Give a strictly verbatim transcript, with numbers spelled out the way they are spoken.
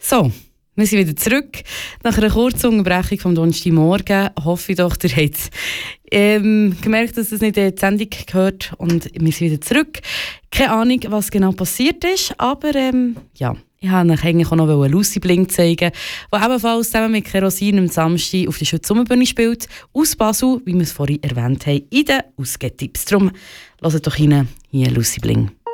So, wir sind wieder zurück. Nach einer kurzen Unterbrechung vom Donnerstagmorgen hoffe ich doch, ihr habt ähm, gemerkt, dass es nicht in die Sendung gehört und wir sind wieder zurück. Keine Ahnung, was genau passiert ist, aber ähm, ja, ich wollte euch eigentlich auch noch Lucy Bling zeigen, die ebenfalls zusammen mit Kerosin am Samstag auf der Schütz-Sommerbühne spielt, aus Basel, wie wir es vorhin erwähnt haben, in den Ausgehtipps. Darum hört doch rein, hier Lucy Bling.